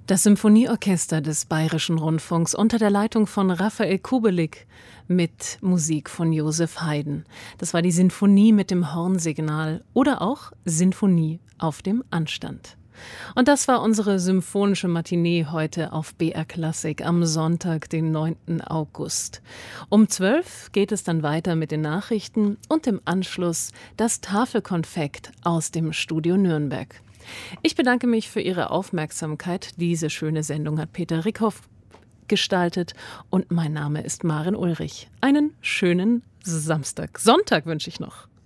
Das Symphonieorchester des Bayerischen Rundfunks unter der Leitung von Raphael Kubelik mit Musik von Joseph Haydn. Das war die Sinfonie mit dem Hornsignal oder auch Sinfonie auf dem Anstand. Und das war unsere symphonische Matinee heute auf BR Klassik am Sonntag, den 9. August. Um 12 geht es dann weiter mit den Nachrichten und im Anschluss das Tafelkonfekt aus dem Studio Nürnberg. Ich bedanke mich für Ihre Aufmerksamkeit. Diese schöne Sendung hat Peter Rickhoff gestaltet und mein Name ist Maren Ulrich. Einen schönen Sonntag wünsche ich noch.